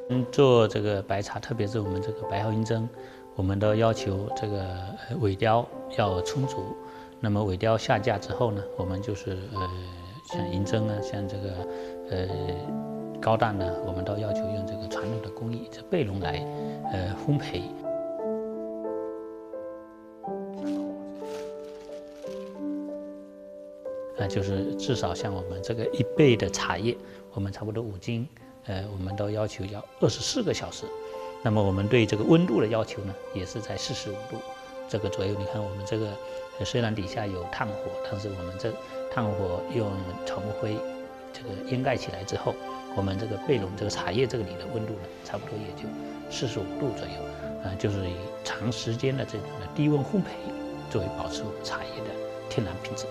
做这个白茶，特别是我们这个白毫银针，我们都要求这个尾雕要充足。那么尾雕下架之后呢，我们就是像银针啊，像这个高档呢，我们都要求用这个传统的工艺，这贝笼来烘焙。就是至少像我们这个1杯的茶叶，我们差不多5斤，我们都要求要24个小时。那么我们对这个温度的要求呢，也是在45度这个左右。你看我们这个虽然底下有炭火，但是我们这炭火用草木灰这个掩盖起来之后，我们这个贝笼这个茶叶这个里的温度呢，差不多也就45度左右。就是以长时间的这种的低温烘焙，作为保持我们茶叶的天然品质。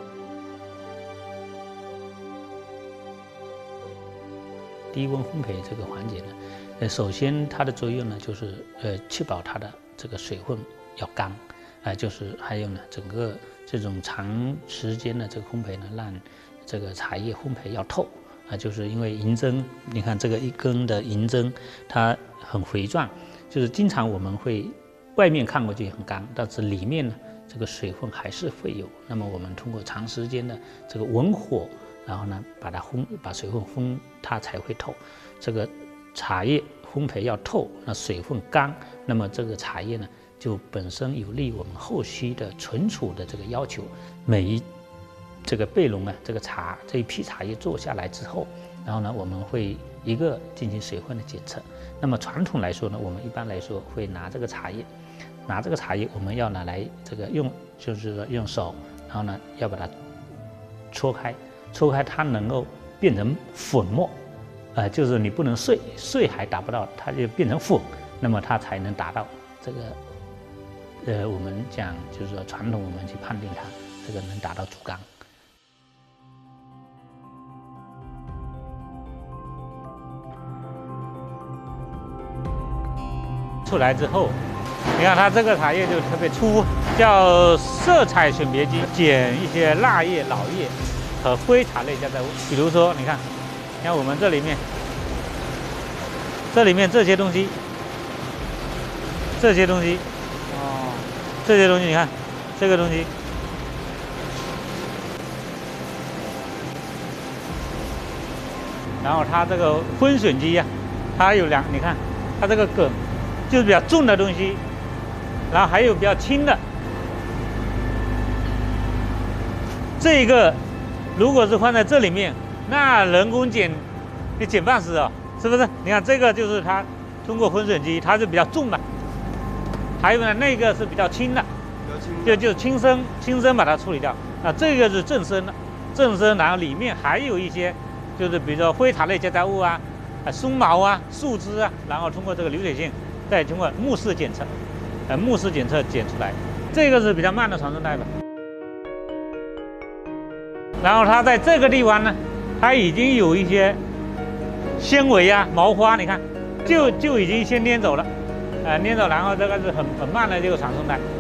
低温烘焙这个环节呢，首先它的作用呢，就是确保它的这个水分要干，就是还有呢，整个这种长时间的这个烘焙呢，让这个茶叶烘焙要透，就是因为银针，你看这个一根的银针，它很回转，就是经常我们会外面看过去很干，但是里面呢，这个水分还是会有。那么我们通过长时间的这个文火，然后呢，把水分烘，它才会透。这个茶叶烘焙要透，那水分干，那么这个茶叶呢，就本身有利于我们后期的存储的这个要求。每一这个贝笼啊，这一批茶叶做下来之后，然后呢，我们会一个进行水分的检测。那么传统来说呢，我们一般来说会拿这个茶叶，我们要拿来这个就是说用手，然后呢，要把它搓开它能够变成粉末，就是你不能碎还达不到，它就变成粉，那么它才能达到这个我们讲就是说传统我们去判定它这个能达到主缸。出来之后，你看它这个茶叶就特别粗，叫色彩选别机，捡一些蜡叶、老叶和灰茶类加载物。比如说，你看我们这里面这些东西，你看这个东西，然后它这个荤选机呀，它有你看它这个梗就是比较重的东西，然后还有比较轻的。这个如果是放在这里面，那人工剪，你剪半死啊，是不是？你看这个就是它通过荤选机，它是比较重的。还有呢，那个是比较轻的，就是轻身把它处理掉。这个是正身的，然后里面还有一些，就是比如说灰茶类加载物啊、松毛啊、树枝啊，然后通过这个流水线，再通过目视检测，检出来。这个是比较慢的传送带吧。然后它在这个地方呢，它已经有一些纤维啊、毛花，你看，就已经先粘走了，粘走，然后这个是很慢的这个传送带。